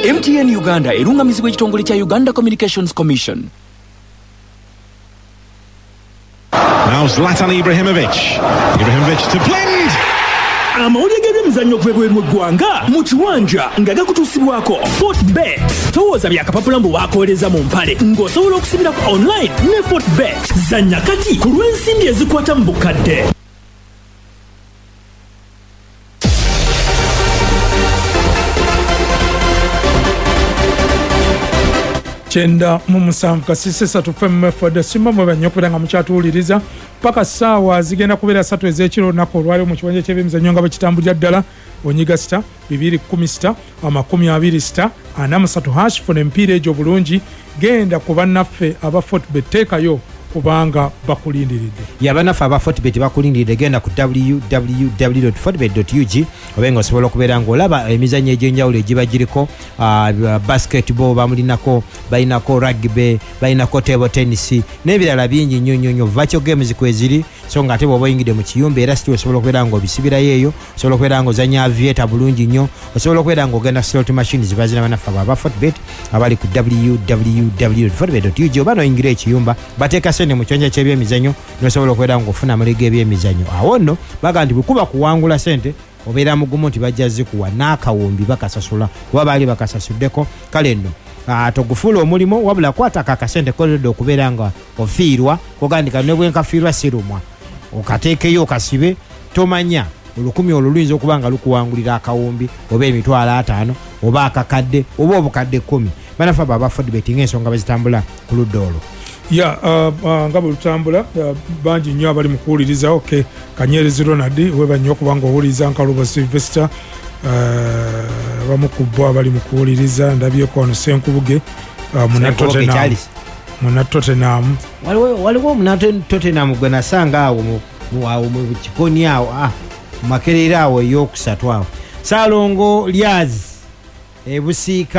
MTN Uganda erungamizibwa ekitongole kya Uganda Communications Commission. Now Zlatan Ibrahimovic to blend. Amawulire g'ebyemizannyo kwebweru eggwanga mu kiwanja nga gakutuusibwako Fortbet. Towooza byakapapula mbu waakolereza mu mpale ng'osobola okusibira ku online ne Fortbet. Zannya kati ku lw'ensimbi ezikwata mu bukadde. Chenda mumusanvu kasise satu FMF simba mwebanyo kubanga mukyatuwuliriza paka ssaawa zigenda kubeera 3 ez'ekiro olunaku olwaliwo mu kiwanja ky'ebyemizannyo nga bakitambulira ddala onyiga sita 216 20 sita 43 hash funa empiira egyo bulungi genda ku bannaffe aba Fortbet teekayo kubanga bakulindiridde yabanafe aba Fortbet bakulindiridde genda ku www.fortbet.ug obenga osobola okubeera ng'olaba emizannyo egy'enjawulo egiba giriko basketball bamulinako balinako rugby balinako table tennis n'ebirala bingi nnyo virtual games kweziri so nga ate bw'oba oyingidde mu kiyumba era siti osobola okubeera ng'obisibirayo eyo osobola okubeera ng'ozanya aviator bulungi nnyo osobola okubeera ng'ogenda slot machines bazina banafe aba Fortbet abali ku www.fortbet.ug oba noyingira ekiyumba bateeka sente mu kiwanja ky'ebyemizannyo nosobola okubeera ng'ofuna amaliga ebyemizannyo awo nno baga nti bwekuba kuwangula sente obeera mugumu nti bajja zikuwa n'akawumbi bakasasula kuba baali bakasasuddeko kale nno togufuula omulimo wabula kwataka akasente koledde okubeera nga ofiirwa kogandika ne bwenkafiirwa sirumwa okateekeyo okasibe tomanya olukumi oluluyinza okuba nga lukuwangulira akawumbi oba emitwalo 5 oba akakadde oba obukadde 10 banafe aba Fortbet ng'ensonga bazitambula ku ludda olwo nga bulutambula bangi nnyo abali mu kuwuliriza Kanyerezi Ronald weba nnyo okuba nga owuliriza Nkalubo Sylvester bamu ku bo abali mu kuwuliriza ndabyeko ono Senkubuge Tottenham waliwo Tottenham gwe nasanga awo mu kikoni awo mu makerera awo ey'okusatu awo Salongo Lyazi ebusiika